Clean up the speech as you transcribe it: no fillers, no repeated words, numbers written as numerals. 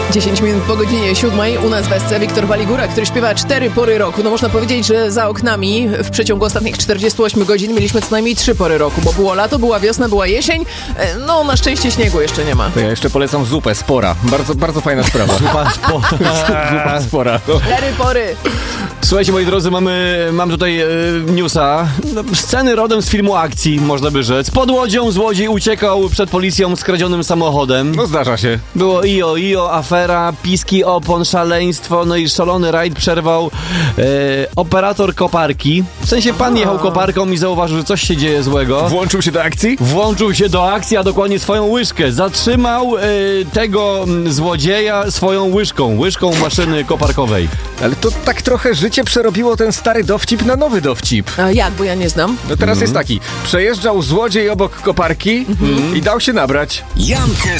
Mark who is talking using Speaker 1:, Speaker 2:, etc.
Speaker 1: 10 minut po godzinie 7 u nas w SC Wiktor Waligura, który śpiewa 4 pory roku. No można powiedzieć, że za oknami w przeciągu ostatnich 48 godzin mieliśmy co najmniej 3 pory roku, bo było lato, była wiosna, była jesień. No na szczęście śniegu jeszcze nie ma.
Speaker 2: To ja jeszcze polecam zupę spora. Bardzo, bardzo fajna sprawa. Zupa spora. No.
Speaker 1: 4 pory.
Speaker 3: Słuchajcie, moi drodzy, mam tutaj newsa. Sceny rodem z filmu akcji, można by rzec. Pod łodzią złodziej uciekał przed policją skradzionym samochodem.
Speaker 2: No zdarza się.
Speaker 3: Było ijo, afera, piski opon, szaleństwo, no i szalony rajd przerwał operator koparki. W sensie pan jechał koparką i zauważył, że coś się dzieje złego.
Speaker 2: Włączył się do akcji?
Speaker 3: Włączył się do akcji, a dokładnie swoją łyżkę. Zatrzymał tego złodzieja swoją łyżką maszyny koparkowej.
Speaker 2: Ale to tak trochę życie przerobiło ten stary dowcip na nowy dowcip.
Speaker 1: A jak, bo ja nie znam.
Speaker 2: No teraz jest taki. Przejeżdżał złodziej obok koparki i dał się nabrać.
Speaker 4: Jankę